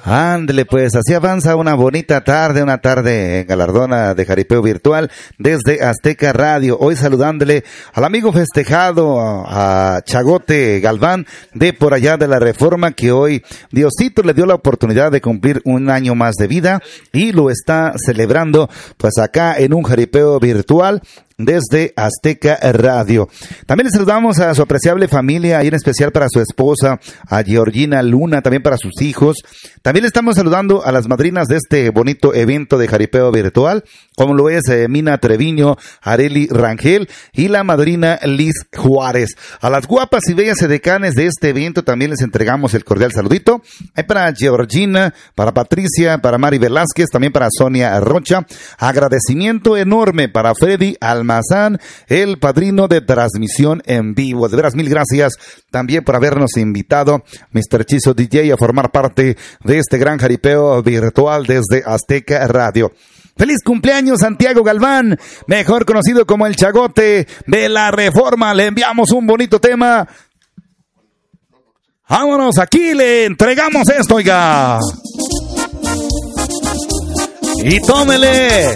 Ándele, pues así avanza una bonita tarde, una tarde galardona de jaripeo virtual desde Azteca Radio. Hoy saludándole al amigo festejado, a Chagote Galván, de por allá de la Reforma, que hoy Diosito le dio la oportunidad de cumplir un año más de vida y lo está celebrando pues acá en un jaripeo virtual desde Azteca Radio. También le saludamos a su apreciable familia, y en especial para su esposa, a Georgina Luna, también para sus hijos. También le estamos saludando a las madrinas de este bonito evento de jaripeo virtual, como lo es Mina Treviño, Areli Rangel y la madrina Liz Juárez. A las guapas y bellas edecanes de este evento también les entregamos el cordial saludito. Hay para Georgina, para Patricia, para Mari Velázquez, también para Sonia Rocha. Agradecimiento enorme para Freddy Almazán, el padrino de transmisión en vivo. De veras, mil gracias también por habernos invitado, Mr. Chizo DJ, a formar parte de este gran jaripeo virtual desde Azteca Radio. ¡Feliz cumpleaños, Santiago Galván, mejor conocido como el Chagote de la Reforma! Le enviamos un bonito tema. Vámonos, aquí le entregamos esto, oiga. Y tómele.